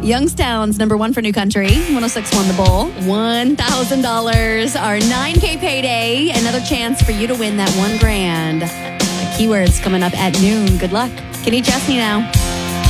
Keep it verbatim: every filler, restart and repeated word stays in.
Youngstown's number one for New Country. one oh six won the bowl. one thousand dollars. Our nine K payday. Another chance for you to win that one grand. The keywords coming up at noon. Good luck. Kenny Chesney now.